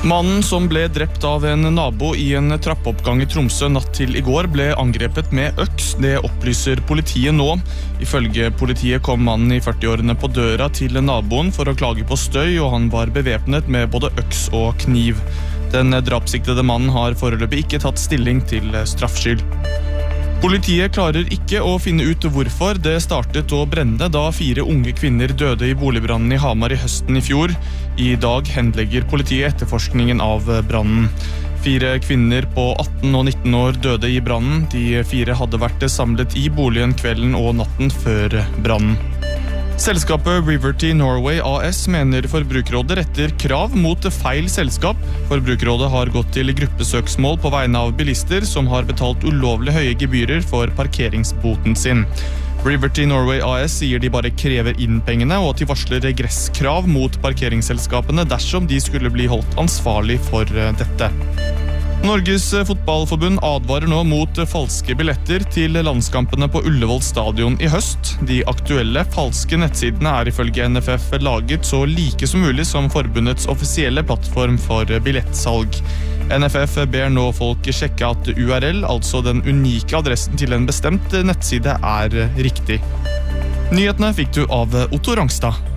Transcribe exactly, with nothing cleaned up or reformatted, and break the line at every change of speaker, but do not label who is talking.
Mannen som ble drept av en nabo i en trappeoppgang i Tromsø natt til i går ble angrepet med øks. Det opplyser politiet nå. Ifølge politiet kom mannen i førti-årene på døra til naboen for å klage på støy, og han var bevæpnet med både øks og kniv. Den drapssiktede mannen har foreløpig ikke tatt stilling til straffskyld. Politiet klarer ikke å finne ut hvorfor det startet å brenne da fire unge kvinner døde i boligbrannen i Hamar i høsten i fjor. I dag henlegger politiet etterforskningen av brannen. Fire kvinner på atten og nitten år døde i brannen. De fire hadde vært samlet i boligen kvelden og natten før brannen. Selskapet Riverty Norway A S mener Forbrukerrådet retter krav mot feil selskap. Forbrukerrådet har gått til gruppesøksmål på vegne av bilister som har betalt ulovlig høye gebyrer for parkeringsboten sin. Riverty Norway A S sier de bare krever inn pengene, og at de varsler regresskrav mot parkeringsselskapene dersom de skulle bli holdt ansvarlig for dette. Norges fotballforbund advarer nå mot falske billetter til landskampene på Ullevål stadion i høst. De aktuelle falske nettsidene er ifølge N F F laget så like som mulig som forbundets offisielle plattform for billettsalg. N F F ber nå folk sjekke at U R L, altså den unike adressen til en bestemt nettside, er riktig. Nyhetene fikk du av Otto Rangstad.